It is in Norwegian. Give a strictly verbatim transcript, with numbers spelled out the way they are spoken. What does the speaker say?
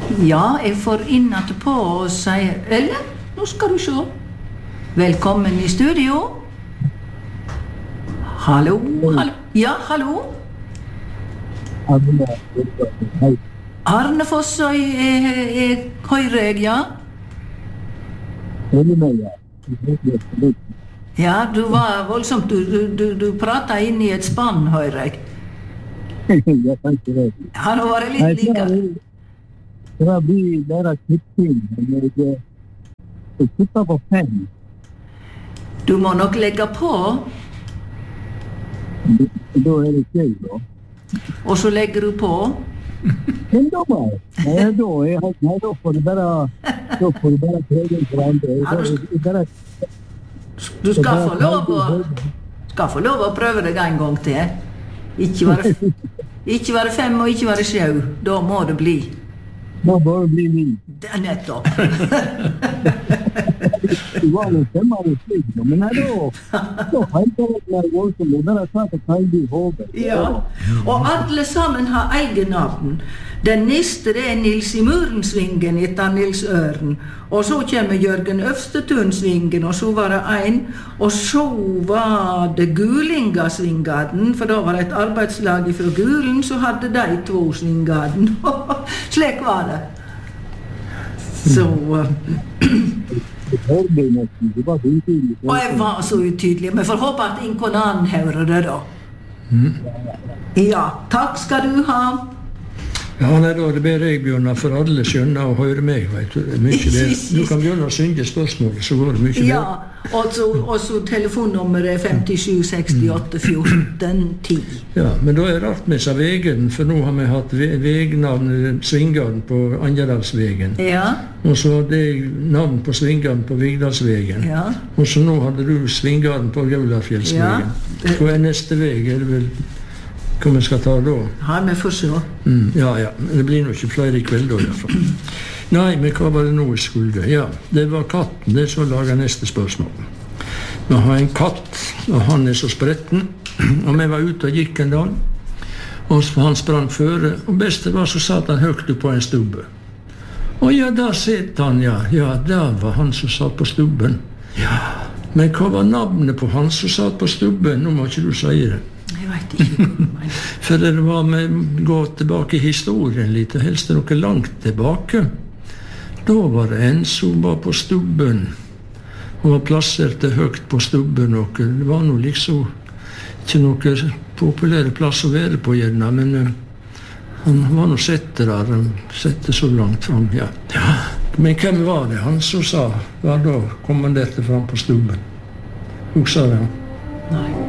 Ja, jeg får inn etterpå og sier, eller, nå skal du se. Velkommen i studio. Hallo, hallo. Ja, hallo. Arne Fossøy, jeg, jeg hører jeg, ja? Ja, du var voldsomt, du, du, du, du pratet inn i et spann, hører jeg. Ja, nå var det litt like. Det blir bare klipping, men jeg, jeg sitter på fem. Du må nok legge på. Da er det gøy, da. Og så legger du på? Enda mer. Nei, da, jeg, nei, da får du bare, da får du bare prøve for andre. Ja, du, skal, du skal få lov å, skal få lov å prøve deg en gang til. Ikke være, ikke være fem og ikke være sju. Da må det bli. Da må det bli ni. Det er nettopp. Det var noe fem av det slik, men nei, da, da heter det mer voldsomt. Det er klart at det blir hodet. Ja, og alle sammen har egen navn. Den neste det er Nils i Murensvingen etter Nils Øren. Og så kommer Jørgen Øvstetunsvingen, og så var det en. Og så var det Gulingasvingaden, for da var det et arbeidslag fra Gulen, så hadde de to svingaden. Slik var det. Så... Og jeg var så utydelig, men får håpe at ingen annen hører det da. Ja, takk skal du ha. Ja, nei, da det ber jeg, Bjørnar, for alle skjønner og hører meg, vet du. Det er mye bedre. Du kan begynne å synge spørsmålet, så går det mye bedre. Ja, og så, og så telefonnummeret fem sju seks åtte ett fire ti. Ja, men da er det rart med seg vegen, for nå har vi hatt vegnavn Svingarden på Angeldalsvegen. Ja. Og så hadde jeg navn på Svingarden på Vigdalsvegen. Ja. Og så nå hadde du Svingarden på Gaularfjellsvegen. Ja. Hva er neste veg? Er det vel... Hva vi skal ta da? Ja, vi får se. Mm, ja, ja. Men det blir nok ikke flere i kveld da, i hvert fall. Nei, men hva var det nå jeg skulle? Ja, det var katten, det som lager neste spørsmål. Vi har en katt, og han er så spretten, og vi var ute og gikk en dag, og han sprang føre, og best det var så satt han høyt på en stubbe. Og ja, der sitter han, ja. Ja, der var han som satt på stubben. Ja, men hva var navnet på han som satt på stubben? Nå må ikke du si det. Jeg vet ikke. For det var med gå tilbake i historien litt, og helst noe langt tilbake. Da var det en som var på stubben, og var plassert høyt på stubben, og det var noe liksom ikke noe populære plass å være på gjerne, men uh, han var noe sette der, han sette så langt fram, ja. Ja. Men hvem var det? Han som sa, var da kommanderte fram på stubben. Husker du det? Nei.